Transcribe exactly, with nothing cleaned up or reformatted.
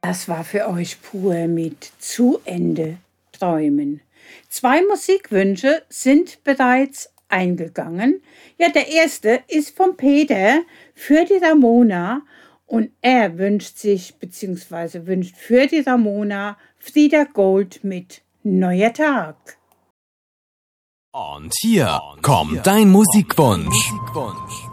Das war für euch pur mit Zu Ende träumen. Zwei Musikwünsche sind bereits eingegangen. Ja, der erste ist von Peter für die Ramona und er wünscht sich bzw. wünscht für die Ramona Frieda Gold mit Neuer Tag. Und hier kommt dein Musikwunsch.